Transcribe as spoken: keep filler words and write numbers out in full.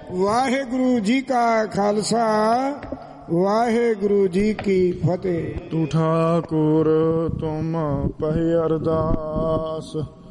ਵਾਹਿਗੁਰੂ ਜੀ ਕਾ ਖਾਲਸਾ ਵਾਹਿਗੁਰੂ ਜੀ ਕੀ ਫਤਿਹ। ਤੂੰ ਠਾਕੁਰ ਤੁਮ ਪਹਿ ਅਰਦਾਸ